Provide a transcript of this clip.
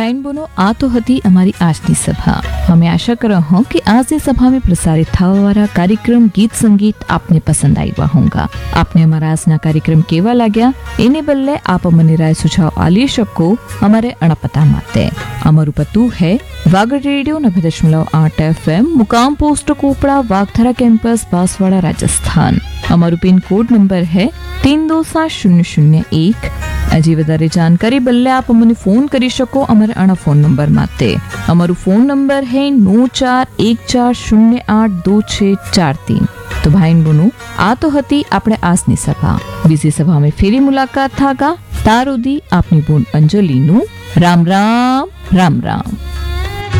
भाई बहनों, आ तो हती अमारी आजनी सभा। हमें आशा कर रहा हूँ कि आज इस सभा में प्रसारित થવા वाला कार्यक्रम गीत संगीत आपने पसंद આવ્યા होगा। आपने हमारा આજના કાર્યક્રમ કેવા લાગ્યા એને બદલે આપ મને રાય સુझाव આલી શકો हमारे अणपता माते। અમારું પતું है वागड़ रेडियो 90.8 FM, मुकाम पोस्ट कोपड़ा, वागथरा कैंपस, बांसवाड़ा, राजस्थान। અમારું पिन कोड नंबर है 327001। હજી વધારે जानकारी बदले आप अમને फोन કરી શકો અમારા અણા फोन नंबर माते। અમારું फोन नंबर है 9414082643। तो भाई बहनों, आ तो हती આપણે આજની સભા। બીજી સભા में फेरी मुलाकात थागा। તારુદી આપની બોન અંજલિનું રામ રામ રામ રામ।